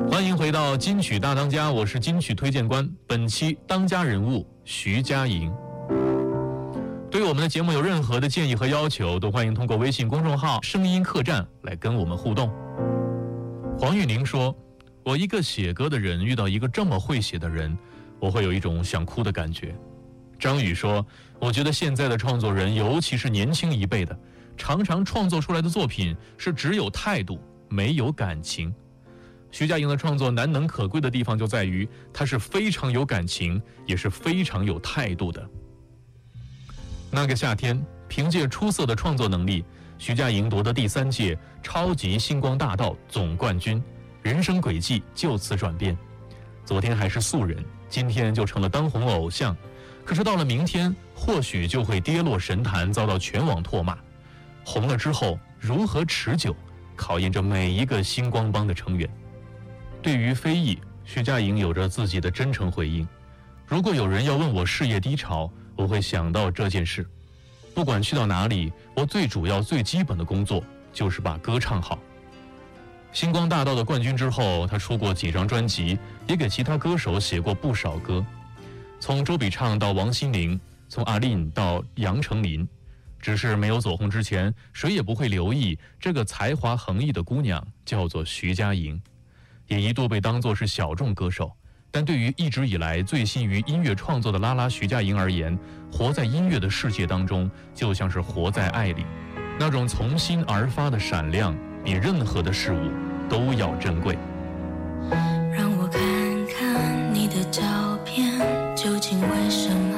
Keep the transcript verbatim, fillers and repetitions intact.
欢迎回到金曲大当家，我是金曲推荐官。本期当家人物徐佳莹。对于我们的节目有任何的建议和要求，都欢迎通过微信公众号声音客栈来跟我们互动。黄玉玲说，我一个写歌的人遇到一个这么会写的人，我会有一种想哭的感觉。张宇说，我觉得现在的创作人，尤其是年轻一辈的，常常创作出来的作品是只有态度没有感情。徐佳莹的创作难能可贵的地方就在于，她是非常有感情，也是非常有态度的。那个夏天，凭借出色的创作能力，徐佳莹夺得第三届超级星光大道总冠军，人生轨迹就此转变。昨天还是素人，今天就成了当红偶像，可是到了明天，或许就会跌落神坛，遭到全网唾骂。红了之后如何持久，考验着每一个星光帮的成员。对于非议，徐佳莹有着自己的真诚回应。如果有人要问我事业低潮，我会想到这件事。不管去到哪里，我最主要最基本的工作就是把歌唱好。星光大道的冠军之后，他出过几张专辑，也给其他歌手写过不少歌。从周笔畅到王心凌，从阿令到杨丞琳，只是没有走红之前，谁也不会留意这个才华横溢的姑娘叫做徐佳莹。也一度被当作是小众歌手，但对于一直以来醉心于音乐创作的拉拉徐佳莹而言，活在音乐的世界当中，就像是活在爱里，那种从心而发的闪亮，比任何的事物都要珍贵。